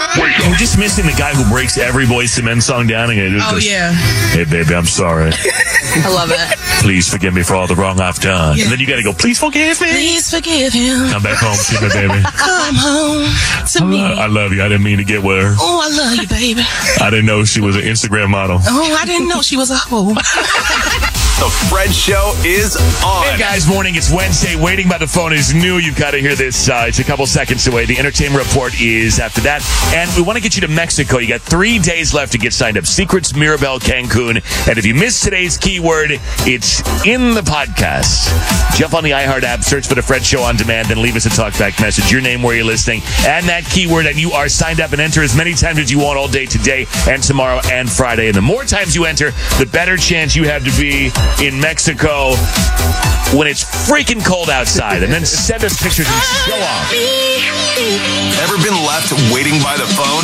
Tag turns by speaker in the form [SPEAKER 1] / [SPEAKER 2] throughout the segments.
[SPEAKER 1] We're just missing the guy who breaks every Boyz II Men song down and goes,
[SPEAKER 2] yeah.
[SPEAKER 1] "Hey, baby, I'm sorry.
[SPEAKER 2] I love it.
[SPEAKER 1] Please forgive me for all the wrong I've done."
[SPEAKER 2] Yeah.
[SPEAKER 1] And then you got to go, "Please forgive me.
[SPEAKER 2] Please forgive him.
[SPEAKER 1] Come back home to me, baby.
[SPEAKER 2] Come home to me.
[SPEAKER 1] I love you. I didn't mean to get with her.
[SPEAKER 2] Oh, I love you, baby.
[SPEAKER 1] I didn't know she was an Instagram model."
[SPEAKER 2] Oh, I didn't know she was a hoe.
[SPEAKER 3] The Fred Show is on.
[SPEAKER 1] Hey guys, morning. It's Wednesday. Waiting by the phone is new. You've got to hear this. It's a couple seconds away. The entertainment report is after that. And we want to get you to Mexico. You got 3 days left to get signed up. Secrets, Mirabel, Cancun. And if you missed today's keyword, it's in the podcast. Jump on the iHeart app, search for the Fred Show on demand, then leave us a talkback message. Your name, where you're listening, and that keyword, and you are signed up and enter as many times as you want all day today and tomorrow and Friday. And the more times you enter, the better chance you have to be in Mexico when it's freaking cold outside. And then send us pictures and show off.
[SPEAKER 3] Ever been left waiting by the phone?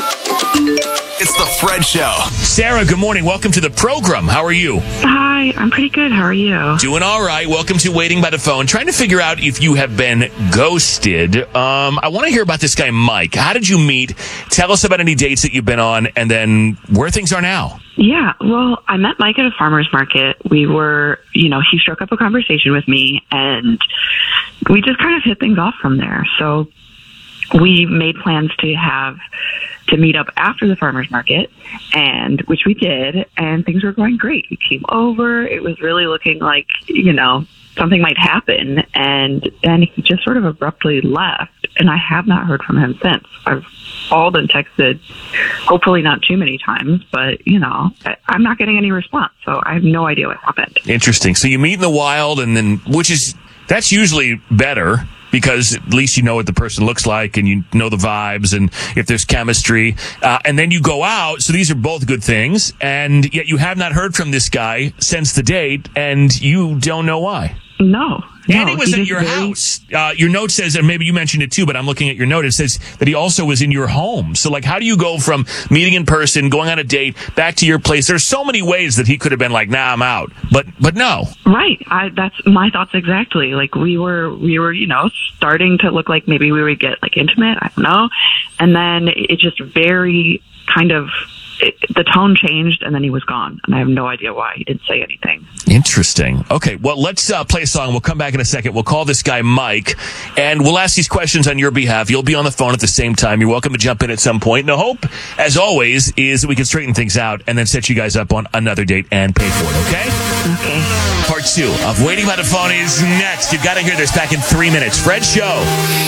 [SPEAKER 3] It's the Fred Show.
[SPEAKER 1] Sarah, good morning. Welcome to the program. How are you?
[SPEAKER 4] Hi, I'm pretty good. How are you?
[SPEAKER 1] Doing all right. Welcome to Waiting by the Phone. Trying to figure out if you have been ghosted. I want to hear about this guy, Mike. How did you meet? Tell us about any dates that you've been on and then where things are now.
[SPEAKER 4] Yeah, well, I met Mike at a farmer's market. We were, he struck up a conversation with me, and we just kind of hit things off from there. So we made plans to meet up after the farmer's market, and which we did, and things were going great. He came over. It was really looking like, something might happen, and then he just sort of abruptly left, and I have not heard from him since. I've called and texted, hopefully not too many times, but, I'm not getting any response, so I have no idea what happened.
[SPEAKER 1] Interesting. So you meet in the wild, and then, that's usually better, because at least you know what the person looks like and you know the vibes and if there's chemistry. And then you go out. So these are both good things. And yet you have not heard from this guy since the date, and you don't know why.
[SPEAKER 4] No.
[SPEAKER 1] And it was at your house. Your note says, and maybe you mentioned it too, but I'm looking at your note. It says that he also was in your home. So, how do you go from meeting in person, going on a date, back to your place? There's so many ways that he could have been like, nah, I'm out. But no.
[SPEAKER 4] Right. That's my thoughts exactly. We were, starting to look like maybe we would get intimate. I don't know. And then it just very kind of, the tone changed, and then he was gone, and I have no idea why. He didn't say anything.
[SPEAKER 1] Interesting. Okay, well, let's play a song. We'll come back in a second. We'll call this guy Mike, and we'll ask these questions on your behalf. You'll be on the phone at the same time. You're welcome to jump in at some point. And the hope, as always, is that we can straighten things out and then set you guys up on another date and pay for it, okay?
[SPEAKER 4] Okay.
[SPEAKER 1] Part 2 of Waiting by the Phone is next. You've got to hear this back in 3 minutes. Fred Show.